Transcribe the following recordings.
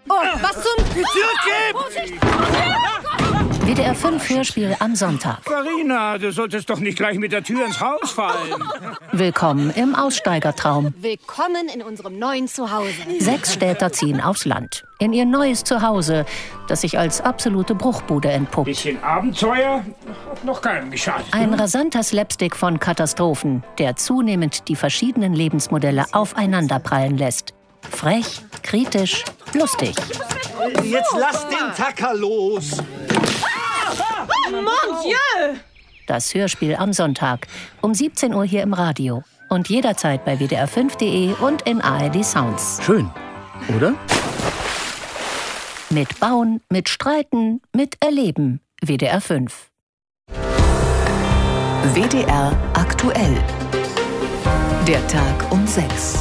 Oh, was zum... Die Tür gibt! WDR 5 Hörspiel am Sonntag. Farina, du solltest doch nicht gleich mit der Tür ins Haus fallen. Willkommen im Aussteigertraum. Willkommen in unserem neuen Zuhause. 6 Städter ziehen aufs Land. In ihr neues Zuhause, das sich als absolute Bruchbude entpuppt. Bisschen Abenteuer hat noch keinem geschadet. Ein rasanter Slapstick von Katastrophen, der zunehmend die verschiedenen Lebensmodelle aufeinanderprallen lässt. Frech, kritisch, lustig. Jetzt lass den Tacker los! Mon Dieu! Das Hörspiel am Sonntag um 17 Uhr hier im Radio. Und jederzeit bei wdr5.de und in ARD Sounds. Schön, oder? Mit Bauen, mit Streiten, mit Erleben. WDR 5. WDR aktuell. Der Tag um 6.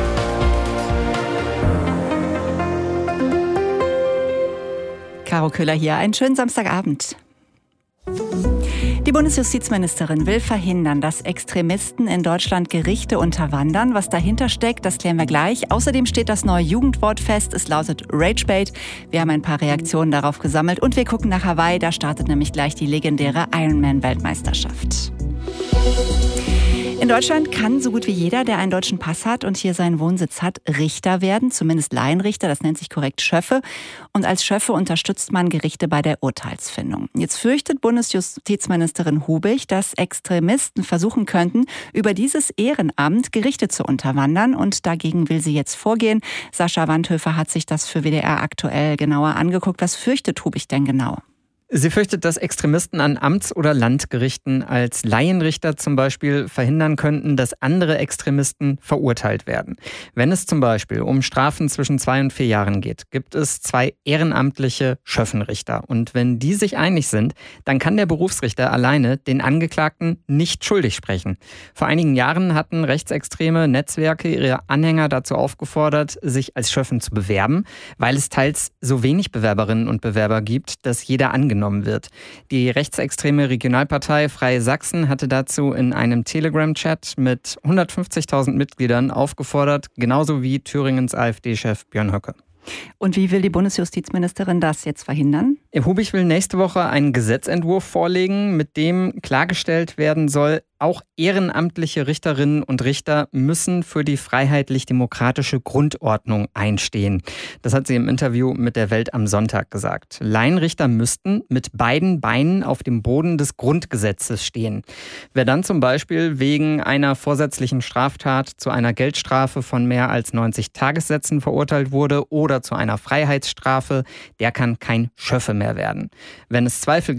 Caro Köhler hier. Einen schönen Samstagabend. Die Bundesjustizministerin will verhindern, dass Extremisten in Deutschland Gerichte unterwandern. Was dahinter steckt, das klären wir gleich. Außerdem steht das neue Jugendwort fest. Es lautet Ragebait. Wir haben ein paar Reaktionen darauf gesammelt. Und wir gucken nach Hawaii. Da startet nämlich gleich die legendäre Ironman-Weltmeisterschaft. In Deutschland kann so gut wie jeder, der einen deutschen Pass hat und hier seinen Wohnsitz hat, Richter werden, zumindest Laienrichter, das nennt sich korrekt Schöffe. Und als Schöffe unterstützt man Gerichte bei der Urteilsfindung. Jetzt fürchtet Bundesjustizministerin Hubig, dass Extremisten versuchen könnten, über dieses Ehrenamt Gerichte zu unterwandern. Und dagegen will sie jetzt vorgehen. Sascha Wandhöfer hat sich das für WDR aktuell genauer angeguckt. Was fürchtet Hubig denn genau? Sie fürchtet, dass Extremisten an Amts- oder Landgerichten als Laienrichter zum Beispiel verhindern könnten, dass andere Extremisten verurteilt werden. Wenn es zum Beispiel um Strafen zwischen 2 und 4 Jahren geht, gibt es 2 ehrenamtliche Schöffenrichter. Und wenn die sich einig sind, dann kann der Berufsrichter alleine den Angeklagten nicht schuldig sprechen. Vor einigen Jahren hatten rechtsextreme Netzwerke ihre Anhänger dazu aufgefordert, sich als Schöffen zu bewerben, weil es teils so wenig Bewerberinnen und Bewerber gibt, dass jeder angenommen wird. Die rechtsextreme Regionalpartei Freie Sachsen hatte dazu in einem Telegram-Chat mit 150.000 Mitgliedern aufgefordert, genauso wie Thüringens AfD-Chef Björn Höcke. Und wie will die Bundesjustizministerin das jetzt verhindern? Hubig will nächste Woche einen Gesetzentwurf vorlegen, mit dem klargestellt werden soll, auch ehrenamtliche Richterinnen und Richter müssen für die freiheitlich-demokratische Grundordnung einstehen. Das hat sie im Interview mit der Welt am Sonntag gesagt. Laienrichter müssten mit beiden Beinen auf dem Boden des Grundgesetzes stehen. Wer dann zum Beispiel wegen einer vorsätzlichen Straftat zu einer Geldstrafe von mehr als 90 Tagessätzen verurteilt wurde oder zu einer Freiheitsstrafe, der kann kein Schöffe mehr werden. Wenn es Zweifel